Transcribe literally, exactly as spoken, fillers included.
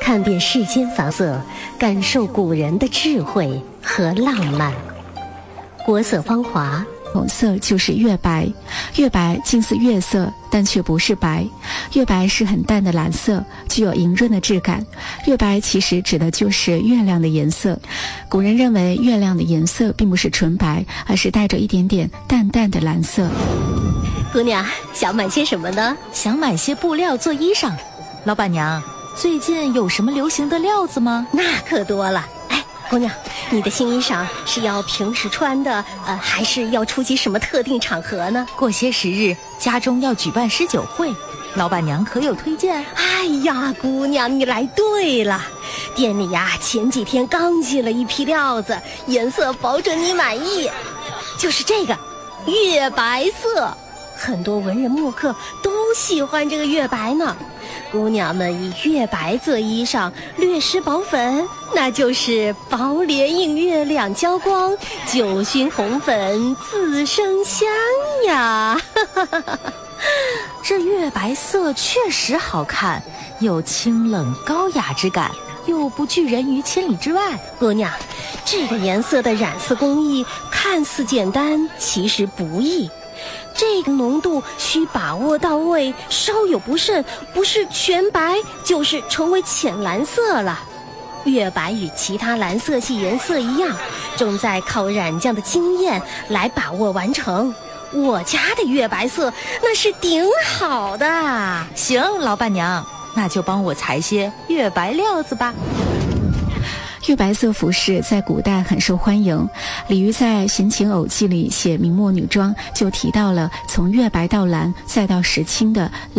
看遍世间房色，感受古人的智慧和浪漫。国色芳华， 红色就是月白，月白近似月色，但却不是白。月白是很淡的蓝色，具有莹润的质感。月白其实指的就是月亮的颜色。古人认为月亮的颜色并不是纯白，而是带着一点点淡淡的蓝色。 姑娘想买些什么呢？ 想买些布料做衣裳。老板娘，最近有什么流行的料子吗？ 那可多了。哎，姑娘，你的新衣裳是要平时穿的，呃，还是要出席什么特定场合呢？ 过些时日，家中要举办诗酒会，老板娘可有推荐？ 哎呀，姑娘，你来对了。店里呀，前几天刚进了一批料子，颜色保准你满意。就是这个，月白色，很多文人墨客都喜欢这个月白呢。姑娘们以月白做衣裳，略施薄粉，那就是薄莲映月两交光，九熏红粉自生香呀。 这月白色确实好看，有清冷高雅之感，又不拒人于千里之外。 姑娘，这个颜色的染色工艺看似简单，其实不易。这个浓度需把握到位，稍有不慎，不是全白就是成为浅蓝色了。月白与其他蓝色系颜色一样，重在靠染匠的经验来把握完成。我家的月白色那是顶好的。 行，老板娘，那就帮我裁些月白料子吧。 月白色服饰在古代很受欢迎，李渔在《闲情偶记》里写明末女装就提到了从月白到蓝再到石青的